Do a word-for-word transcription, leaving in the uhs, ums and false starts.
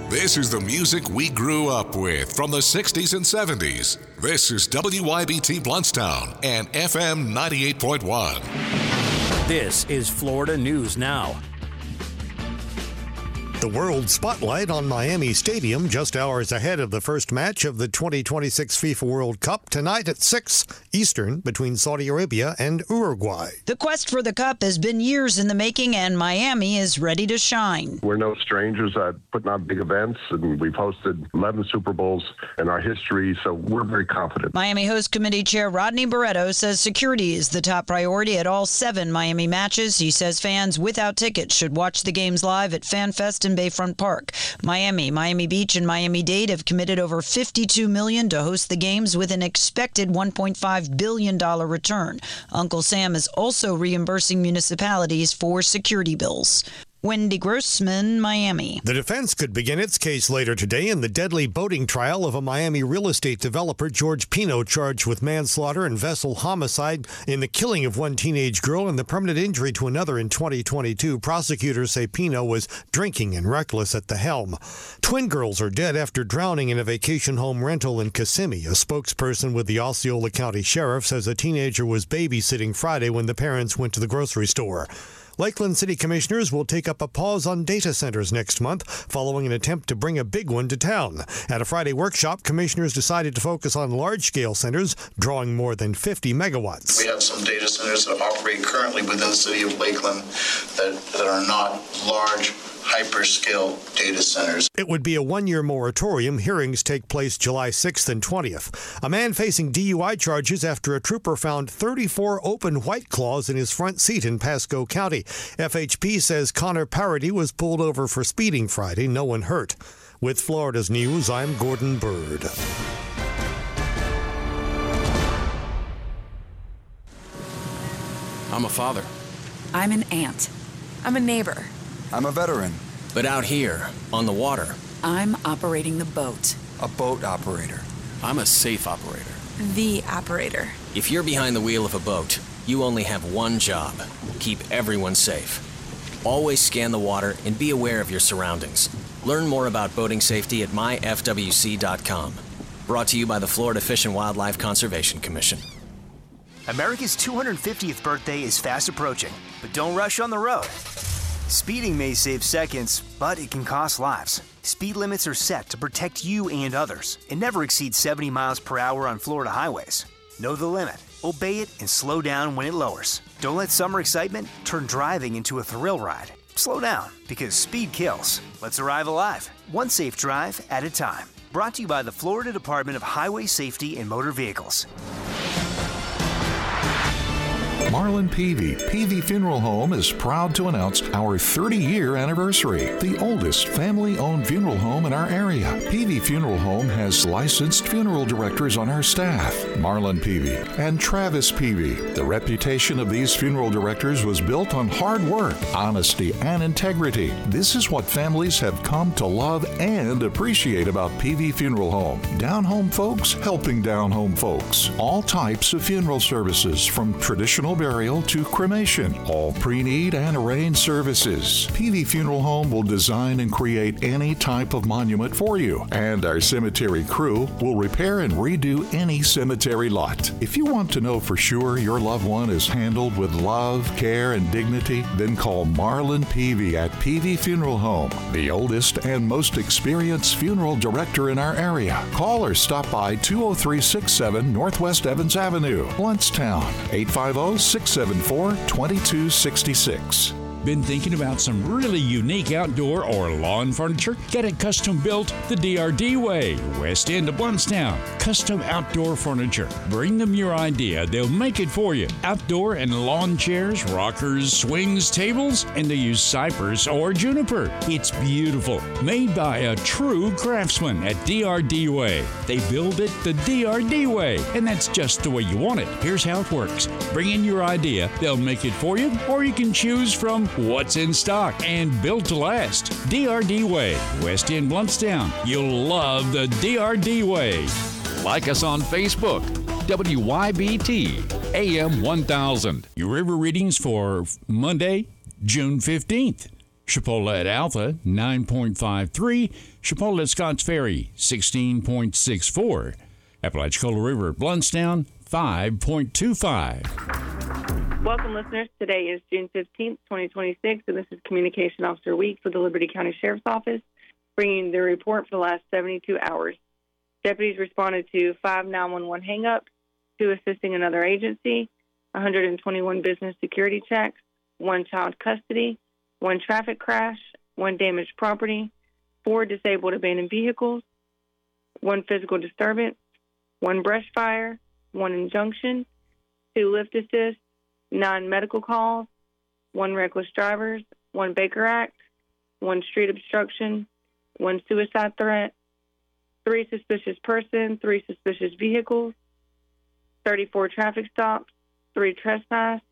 This is the music we grew up with from the sixties and seventies. This is W Y B T Blountstown and F M ninety-eight point one. This is Florida News Now. The World Spotlight on Miami Stadium just hours ahead of the first match of the twenty twenty-six FIFA World Cup tonight at six Eastern between Saudi Arabia and Uruguay. The quest for the Cup has been years in the making, and Miami is ready to shine. We're no strangers at putting on big events, and we've hosted eleven Super Bowls in our history, so we're very confident. Miami Host Committee Chair Rodney Barreto says security is the top priority at all seven Miami matches. He says fans without tickets should watch the games live at FanFest in Bayfront Park. Miami, Miami Beach, and Miami-Dade have committed over fifty-two million dollars to host the games with an expected one point five billion dollars return. Uncle Sam is also reimbursing municipalities for security bills. Wendy Grossman, Miami. The defense could begin its case later today in the deadly boating trial of a Miami real estate developer, George Pino, charged with manslaughter and vessel homicide in the killing of one teenage girl and the permanent injury to another in twenty twenty-two. Prosecutors say Pino was drinking and reckless at the helm. Twin girls are dead after drowning in a vacation home rental in Kissimmee. A spokesperson with the Osceola County Sheriff says a teenager was babysitting Friday when the parents went to the grocery store. Lakeland City Commissioners will take up a pause on data centers next month following an attempt to bring a big one to town. At a Friday workshop, commissioners decided to focus on large-scale centers drawing more than fifty megawatts. We have some data centers that operate currently within the city of Lakeland that, that are not large, hyperscale data centers. It would be a one-year moratorium. Hearings take place July sixth and twentieth. A man facing D U I charges after a trooper found thirty-four open White Claws in his front seat in Pasco County. F H P says Connor Parody was pulled over for speeding Friday. No one hurt. With Florida's News, I'm Gordon Bird. I'm a father. I'm an aunt. I'm a neighbor. I'm a veteran. But out here, on the water, I'm operating the boat. A boat operator. I'm a safe operator. The operator. If you're behind the wheel of a boat, you only have one job: keep everyone safe. Always scan the water and be aware of your surroundings. Learn more about boating safety at my f w c dot com. Brought to you by the Florida Fish and Wildlife Conservation Commission. America's two hundred fiftieth birthday is fast approaching, but don't rush on the road. Speeding may save seconds, but it can cost lives. Speed limits are set to protect you and others and never exceed seventy miles per hour on Florida highways. Know the limit, obey it, and slow down when it lowers. Don't let summer excitement turn driving into a thrill ride. Slow down, because speed kills. Let's arrive alive, one safe drive at a time. Brought to you by the Florida Department of Highway Safety and Motor Vehicles. Marlin Peavy, Peavy Funeral Home is proud to announce our thirty-year anniversary. The oldest family-owned funeral home in our area. Peavy Funeral Home has licensed funeral directors on our staff, Marlin Peavy and Travis Peavy. The reputation of these funeral directors was built on hard work, honesty, and integrity. This is what families have come to love and appreciate about Peavy Funeral Home. Down-home folks helping down-home folks. All types of funeral services, from traditional burial to cremation, all pre-need and arranged services. Peavy Funeral Home will design and create any type of monument for you, and our cemetery crew will repair and redo any cemetery lot. If you want to know for sure your loved one is handled with love, care, and dignity, then call Marlin Peavy at Peavy Funeral Home, the oldest and most experienced funeral director in our area. Call or stop by two oh three six seven Northwest Evans Avenue, Blountstown, eight five zero, six seven four, two two six six. Been thinking about some really unique outdoor or lawn furniture? Get it custom built the D R D way, West End of Blountstown. Custom outdoor furniture. Bring them your idea. They'll make it for you. Outdoor and lawn chairs, rockers, swings, tables, and they use cypress or juniper. It's beautiful. Made by a true craftsman at D R D Way. They build it the D R D way, and that's just the way you want it. Here's how it works. Bring in your idea. They'll make it for you, or you can choose from what's in stock and built to last. D R D Way, West End, Blountstown. You'll love the D R D way. Like us on Facebook, W Y B T A M one thousand. Your river readings for Monday, June fifteenth. Chipola at Alpha, nine point five three. Chipola at Scotts Ferry, sixteen point six four. Apalachicola River at Bluntstown, five point two five. Welcome, listeners. Today is June fifteenth, twenty twenty-six, and this is Communication Officer Week for the Liberty County Sheriff's Office, bringing the report for the last seventy-two hours. Deputies responded to five nine one one hang-ups, two assisting another agency, one hundred twenty-one business security checks, one child custody, one traffic crash, one damaged property, four disabled abandoned vehicles, one physical disturbance, one brush fire, one injunction, two lift assists, nine medical calls, one reckless drivers, one Baker Act, one street obstruction, one suicide threat, three suspicious persons, three suspicious vehicles, thirty-four traffic stops, three trespass,